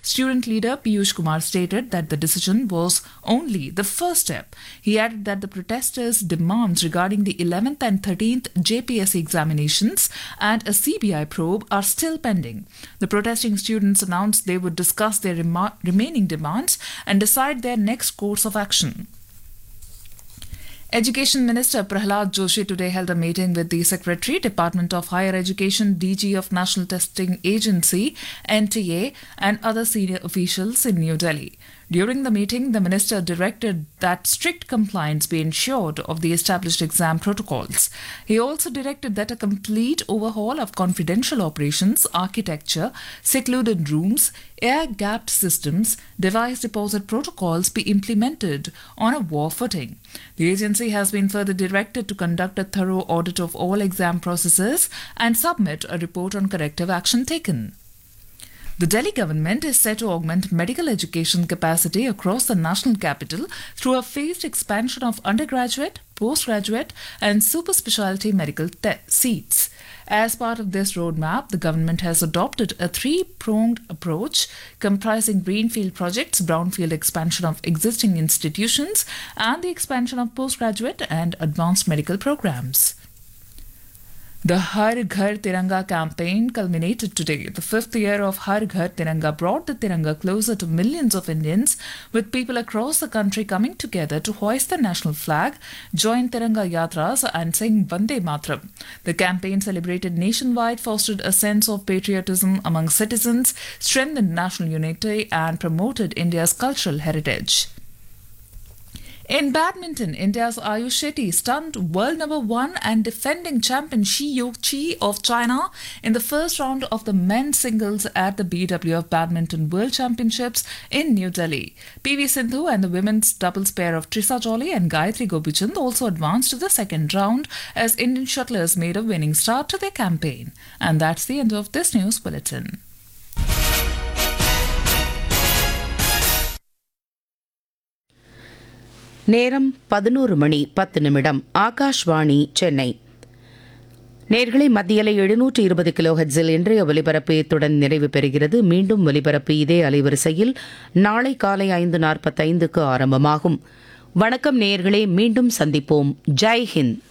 Student leader Piyush Kumar stated that the decision was only the first step. He added that the protesters' demands regarding the 11th and 13th JPSC examinations and a CBI probe are still pending. The protesting students announced they would discuss their remaining demands and decide their next course of action. Education Minister Prahlad Joshi today held a meeting with the Secretary, Department of Higher Education, DG of National Testing Agency, NTA, and other senior officials in New Delhi. During the meeting, the minister directed that strict compliance be ensured of the established exam protocols. He also directed that a complete overhaul of confidential operations, architecture, secluded rooms, air-gapped systems, device deposit protocols be implemented on a war footing. The agency has been further directed to conduct a thorough audit of all exam processes and submit a report on corrective action taken. The Delhi government is set to augment medical education capacity across the national capital through a phased expansion of undergraduate, postgraduate, and super specialty medical seats. As part of this roadmap, the government has adopted a three-pronged approach comprising greenfield projects, brownfield expansion of existing institutions, and the expansion of postgraduate and advanced medical programs. The Har Ghar Tiranga campaign culminated today. The fifth year of Har Ghar Tiranga brought the Tiranga closer to millions of Indians, with people across the country coming together to hoist the national flag, join Tiranga Yatras and sing Vande Mataram. The campaign celebrated nationwide, fostered a sense of patriotism among citizens, strengthened national unity and promoted India's cultural heritage. In badminton, India's Ayush Shetty stunned world number 1 and defending champion Shi Yuqi of China in the first round of the men's singles at the BWF Badminton World Championships in New Delhi. PV Sindhu and the women's doubles pair of Trisa Jolly and Gayatri Gopichand also advanced to the second round as Indian shuttlers made a winning start to their campaign. And that's the end of this news bulletin. நேரம் 11:10 ஆகாஷ்வாணி சென்னை. நேர்களை மத்தியலை 720 கிலோஹெட்ஸில் இன்றைய ஒலிபரப்பு இத்துடன் நிறைவு பெறுகிறது. மீண்டும் ஒலிபரப்பு இதே அலைவரிசையில் நாளை காலை 5:45க்கு ஆரம்பமாகும். வணக்கம் நேயர்களே, மீண்டும் சந்திப்போம். ஜெய் ஹிந்த்.